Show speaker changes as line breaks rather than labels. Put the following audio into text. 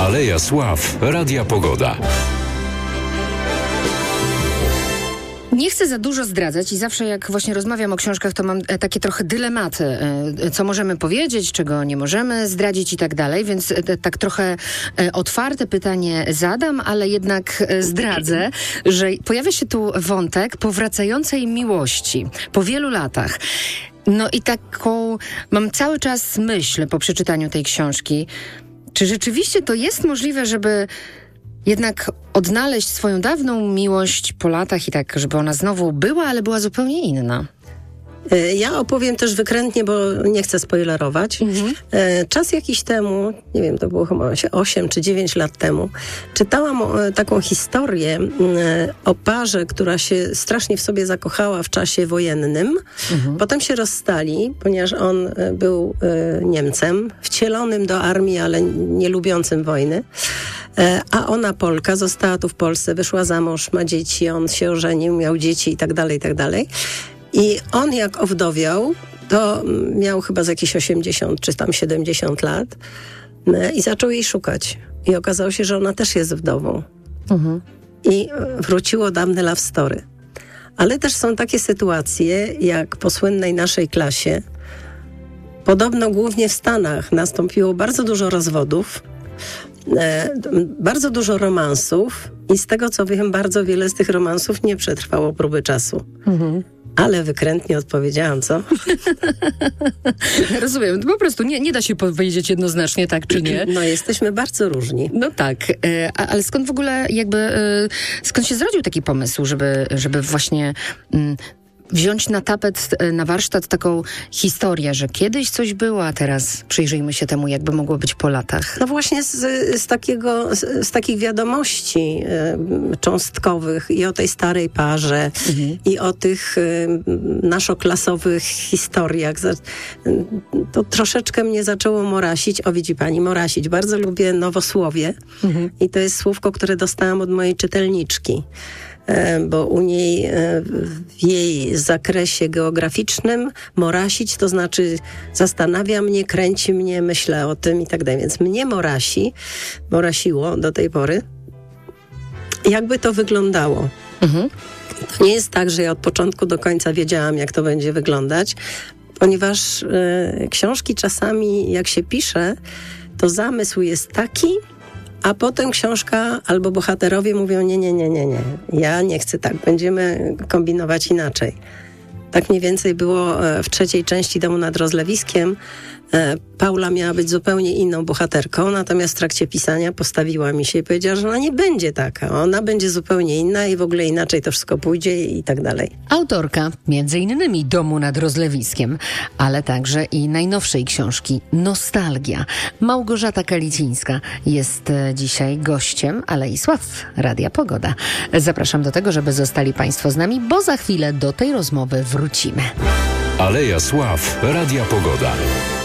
Aleja Sław Radia Pogoda.
Nie chcę za dużo zdradzać i zawsze jak właśnie rozmawiam o książkach, to mam takie trochę dylematy, co możemy powiedzieć, czego nie możemy zdradzić i tak dalej, więc tak trochę otwarte pytanie zadam, ale jednak zdradzę, że pojawia się tu wątek powracającej miłości po wielu latach. No i taką mam cały czas myśl po przeczytaniu tej książki, czy rzeczywiście to jest możliwe, żeby jednak odnaleźć swoją dawną miłość po latach i tak, żeby ona znowu była, ale była zupełnie inna.
Ja opowiem też wykrętnie, bo nie chcę spoilerować. Czas jakiś temu, nie wiem, to było chyba 8 czy 9 lat temu, czytałam taką historię o parze, która się strasznie w sobie zakochała w czasie wojennym. Potem się rozstali, ponieważ on był Niemcem, wcielonym do armii, ale nie lubiącym wojny. A ona, Polka, została tu w Polsce, wyszła za mąż, ma dzieci, on się ożenił, miał dzieci i tak dalej, i tak dalej. I on jak owdowiał, to miał chyba z jakieś 80 czy tam 70 lat i zaczął jej szukać. I okazało się, że ona też jest wdową. I wróciło dawne love story. Ale też są takie sytuacje, jak po słynnej naszej klasie. Podobno głównie w Stanach nastąpiło bardzo dużo rozwodów, bardzo dużo romansów i z tego co wiem, bardzo wiele z tych romansów nie przetrwało próby czasu. Ale wykrętnie odpowiedziałam, co?
Rozumiem. Po prostu nie da się powiedzieć jednoznacznie tak czy nie.
No jesteśmy bardzo różni.
No tak. Ale skąd w ogóle skąd się zrodził taki pomysł, żeby właśnie wziąć na tapet, na warsztat taką historię, że kiedyś coś było, a teraz przyjrzyjmy się temu, jakby mogło być po latach.
No właśnie z takich wiadomości cząstkowych i o tej starej parze i o tych naszoklasowych historiach. To troszeczkę mnie zaczęło morasić. O, widzi pani, morasić. Bardzo lubię nowosłowie i to jest słówko, które dostałam od mojej czytelniczki. Bo u niej w jej zakresie geograficznym morasić to znaczy zastanawia mnie, kręci mnie, myślę o tym i tak dalej. Więc mnie morasiło do tej pory. Jakby to wyglądało. To nie jest tak, że ja od początku do końca wiedziałam, jak to będzie wyglądać, ponieważ książki czasami, jak się pisze, to zamysł jest taki, a potem książka albo bohaterowie mówią nie, ja nie chcę tak, będziemy kombinować inaczej. Tak mniej więcej było w trzeciej części Domu nad Rozlewiskiem. Paula miała być zupełnie inną bohaterką, natomiast w trakcie pisania postawiła mi się i powiedziała, że ona nie będzie taka, ona będzie zupełnie inna i w ogóle inaczej to wszystko pójdzie i tak dalej.
Autorka między innymi Domu nad Rozlewiskiem, ale także i najnowszej książki Nostalgia. Małgorzata Kalicińska jest dzisiaj gościem Alei Sław Radia Pogoda. Zapraszam do tego, żeby zostali Państwo z nami, bo za chwilę do tej rozmowy wrócimy.
Aleja Sław Radia Pogoda.